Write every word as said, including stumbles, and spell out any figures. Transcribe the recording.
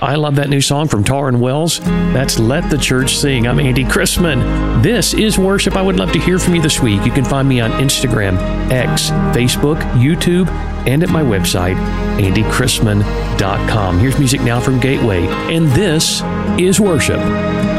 I love that new song from Taryn Wells. That's Let the Church Sing. I'm Andy Chrisman. This is Worship. I would love to hear from you this week. You can find me on Instagram, X, Facebook, YouTube, and at my website, andy chrisman dot com. Here's music now from Gateway, and this is Worship.